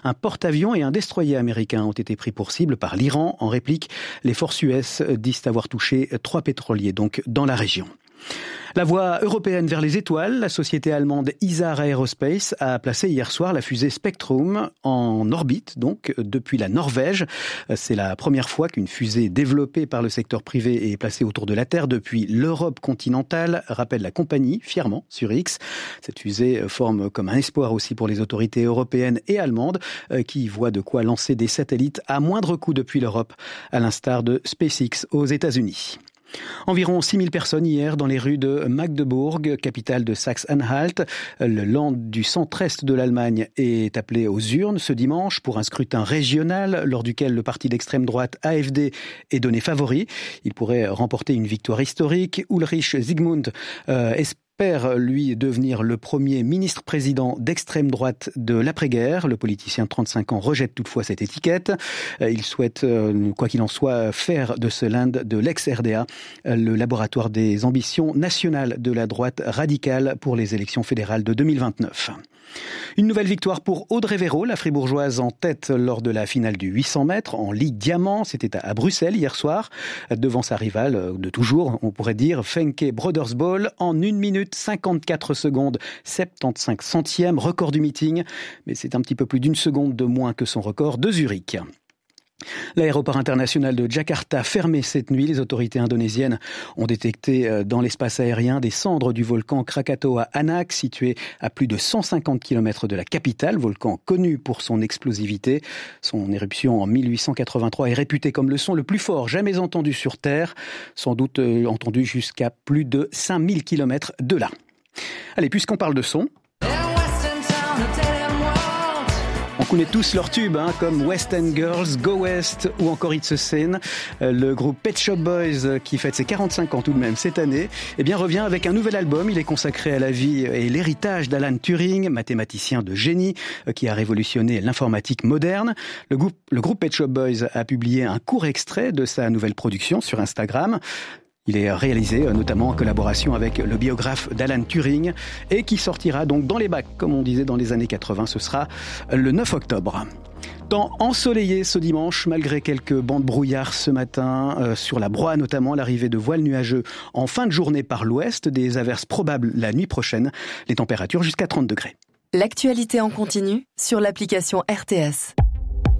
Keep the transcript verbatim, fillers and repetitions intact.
Un porte-avions et un destroyer américain ont été pris pour cible par l'Iran. En réplique, les forces U S disent avoir touché trois pétroliers donc dans la région. La voie européenne vers les étoiles, la société allemande Isar Aerospace a placé hier soir la fusée Spectrum en orbite, donc depuis la Norvège. C'est la première fois qu'une fusée développée par le secteur privé est placée autour de la Terre depuis l'Europe continentale, rappelle la compagnie fièrement sur X. Cette fusée forme comme un espoir aussi pour les autorités européennes et allemandes qui voient de quoi lancer des satellites à moindre coût depuis l'Europe, à l'instar de SpaceX aux États-Unis. Environ six mille personnes hier dans les rues de Magdebourg, capitale de Saxe-Anhalt. Le Land du centre-est de l'Allemagne est appelé aux urnes ce dimanche pour un scrutin régional lors duquel le parti d'extrême droite A F D est donné favori. Il pourrait remporter une victoire historique. Ulrich Zygmunt euh, espère espère, lui, devenir le premier ministre-président d'extrême droite de l'après-guerre. Le politicien de trente-cinq ans rejette toutefois cette étiquette. Il souhaite, quoi qu'il en soit, faire de ce Land, de l'ex-R D A, le laboratoire des ambitions nationales de la droite radicale pour les élections fédérales de deux mille vingt-neuf. Une nouvelle victoire pour Audrey Véro, la fribourgeoise en tête lors de la finale du huit cents mètres en Ligue Diamant. C'était à Bruxelles hier soir, devant sa rivale de toujours, on pourrait dire, Fenke Brodersball, en une minute cinquante-quatre secondes, soixante-quinze centièmes, record du meeting. Mais c'est un petit peu plus d'une seconde de moins que son record de Zurich. L'aéroport international de Jakarta fermé cette nuit. Les autorités indonésiennes ont détecté dans l'espace aérien des cendres du volcan Krakatoa Anak, situé à plus de cent cinquante kilomètres de la capitale, volcan connu pour son explosivité. Son éruption en mille huit cent quatre-vingt-trois est réputée comme le son le plus fort jamais entendu sur Terre, sans doute entendu jusqu'à plus de cinq mille kilomètres de là. Allez, puisqu'on parle de son... On connaît tous leurs tubes, hein, comme West End Girls, Go West ou encore It's a Sin. Le groupe Pet Shop Boys, qui fête ses quarante-cinq ans tout de même cette année, eh bien, revient avec un nouvel album. Il est consacré à la vie et l'héritage d'Alan Turing, mathématicien de génie, qui a révolutionné l'informatique moderne. Le groupe, le groupe Pet Shop Boys a publié un court extrait de sa nouvelle production sur Instagram. Il est réalisé notamment en collaboration avec le biographe d'Alan Turing et qui sortira donc dans les bacs, comme on disait dans les années quatre-vingts. Ce sera le neuf octobre. Temps ensoleillé ce dimanche, malgré quelques bancs de brouillard ce matin, euh, sur la Broye notamment, l'arrivée de voiles nuageux en fin de journée par l'ouest, des averses probables la nuit prochaine, les températures jusqu'à trente degrés. L'actualité en continu sur l'application R T S.